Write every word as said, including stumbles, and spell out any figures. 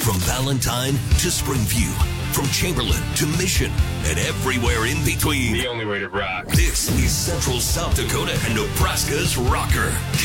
From Valentine to Springview, from Chamberlain to Mission, and everywhere in between. The only way to rock. This is Central South Dakota and Nebraska's rocker,